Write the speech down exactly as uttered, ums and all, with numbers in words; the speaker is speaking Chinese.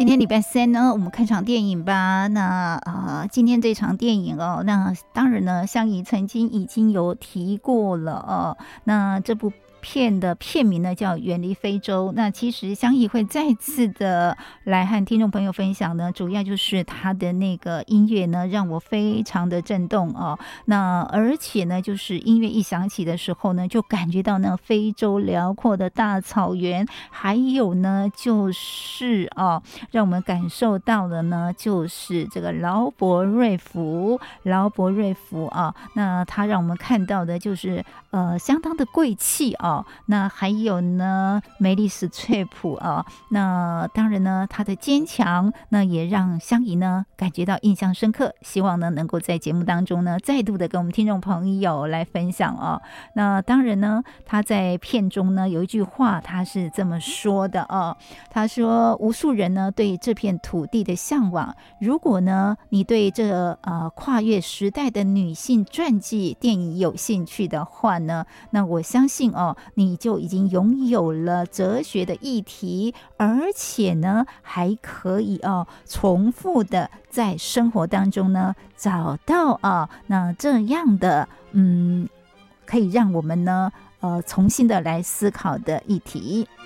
今天礼拜三呢，我们看场电影吧。那呃，今天这场电影哦，那当然呢，香怡曾经已经有提过了哦。那这部片的片名呢叫《远离非洲》。那其实香怡会再次的来和听众朋友分享呢，主要就是他的那个音乐呢，让我非常的震动哦。那而且呢，就是音乐一响起的时候呢，就感觉到那非洲辽阔的大草原，还有呢，就是哦，让我们感受到的呢，就是这个劳勃瑞福，劳勃瑞福啊，那他让我们看到的就是呃相当的贵气啊。那还有呢，梅丽史翠普啊，那当然呢，她的坚强，那也让香怡呢感觉到印象深刻。希望呢能够在节目当中呢，再度的跟我们听众朋友来分享哦。那当然呢，她在片中呢有一句话，她是这么说的哦，她说：无数人呢对这片土地的向往，如果呢你对这呃跨越时代的女性传记电影有兴趣的话呢，那我相信哦。你就已经拥有了哲学的议题，而且呢还可以哦重复的在生活当中呢找到啊那这样的嗯可以让我们呢呃重新的来思考的议题。